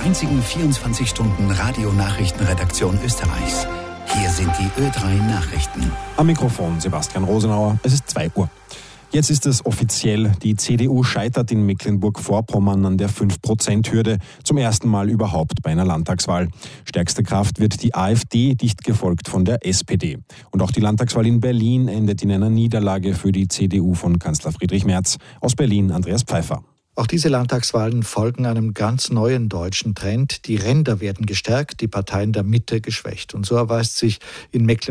einzigen 24-Stunden-Radio-Nachrichtenredaktion Österreichs. Hier sind die Ö3 Nachrichten. Am Mikrofon Sebastian Rosenauer. Es ist 2 Uhr. Jetzt ist es offiziell. Die CDU scheitert in Mecklenburg-Vorpommern an der 5%-Hürde. Zum ersten Mal überhaupt bei einer Landtagswahl. Stärkste Kraft wird die AfD, dicht gefolgt von der SPD. Und auch die Landtagswahl in Berlin endet in einer Niederlage für die CDU von Kanzler Friedrich Merz. Aus Berlin Andreas Pfeiffer. Auch diese Landtagswahlen folgen einem ganz neuen deutschen Trend. Die Ränder werden gestärkt, die Parteien der Mitte geschwächt. Und so erweist sich in Mecklenburg